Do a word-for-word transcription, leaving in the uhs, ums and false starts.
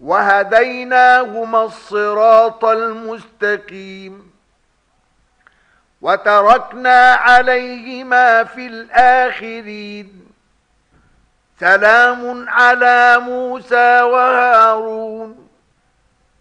وهديناهما الصراط المستقيم وتركنا عليهما في الآخرين سلام على موسى وهارون